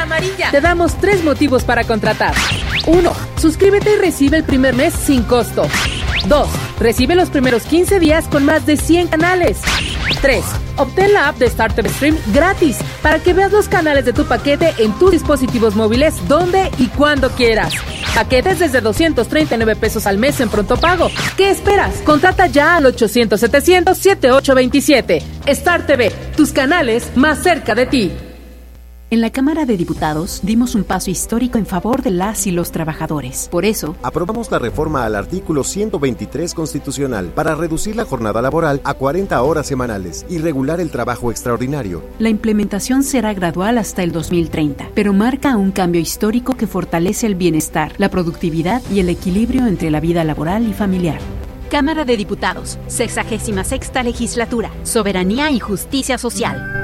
amarilla. Te damos 3 motivos para contratar. 1. Suscríbete y recibe el primer mes sin costo. 2. Recibe los primeros 15 días con más de 100 canales. 3. Obtén la app de Star TV Stream gratis para que veas los canales de tu paquete en tus dispositivos móviles donde y cuando quieras. Paquetes desde 239 pesos al mes en pronto pago. ¿Qué esperas? Contrata ya al 800-700-7827. Star TV, tus canales más cerca de ti. En la Cámara de Diputados dimos un paso histórico en favor de las y los trabajadores. Por eso, aprobamos la reforma al artículo 123 constitucional para reducir la jornada laboral a 40 horas semanales y regular el trabajo extraordinario. La implementación será gradual hasta el 2030, pero marca un cambio histórico que fortalece el bienestar, la productividad y el equilibrio entre la vida laboral y familiar. Cámara de Diputados, 66ª Legislatura, Soberanía y Justicia Social.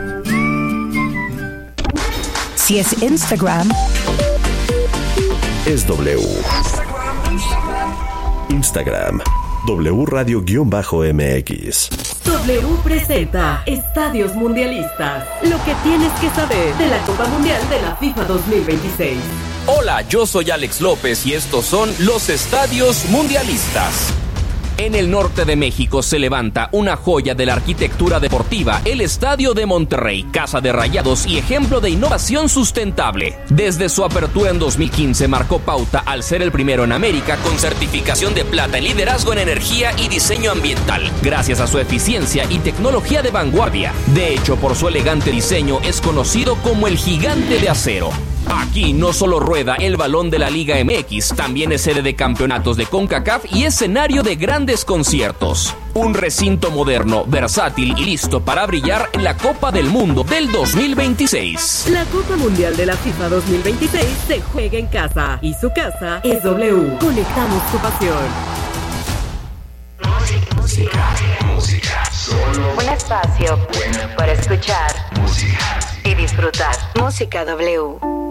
Si es Instagram, es W. Instagram, W Radio-MX. W presenta Estadios Mundialistas. Lo que tienes que saber de la Copa Mundial de la FIFA 2026. Hola, yo soy Alex López y estos son los Estadios Mundialistas. En el norte de México se levanta una joya de la arquitectura deportiva, el Estadio de Monterrey, casa de Rayados y ejemplo de innovación sustentable. Desde su apertura en 2015 marcó pauta al ser el primero en América con certificación de plata en liderazgo en energía y diseño ambiental, gracias a su eficiencia y tecnología de vanguardia. De hecho, por su elegante diseño es conocido como el Gigante de Acero. Aquí no solo rueda el balón de la Liga MX, también es sede de campeonatos de CONCACAF y escenario de grandes conciertos. Un recinto moderno, versátil y listo para brillar en la Copa del Mundo del 2026. La Copa Mundial de la FIFA 2026 se juega en casa y su casa es W. Conectamos tu pasión. Música. Un espacio para escuchar y disfrutar. Música W.